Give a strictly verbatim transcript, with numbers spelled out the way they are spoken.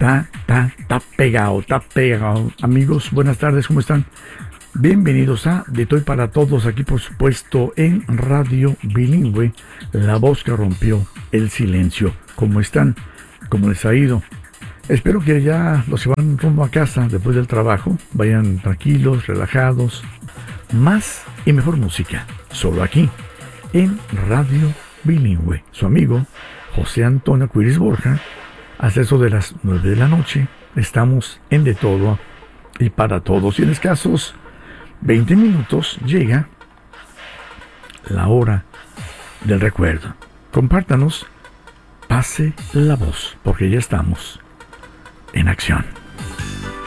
ta, ta, ta pegado, ta pegado. Amigos, buenas tardes, ¿cómo están? Bienvenidos a De Toy para Todos, aquí por supuesto en Radio Bilingüe, la voz que rompió el silencio. ¿Cómo están? ¿Cómo les ha ido? Espero que ya los que van rumbo a casa después del trabajo vayan tranquilos, relajados. Más y mejor música, solo aquí, en Radio Bilingüe. Su amigo José Antonio Cuiris Borja, hasta eso de las nueve de la noche, estamos en De Todo y para Todos. Y en escasos veinte minutos llega la hora del recuerdo. Compártanos, pase la voz, porque ya estamos en acción.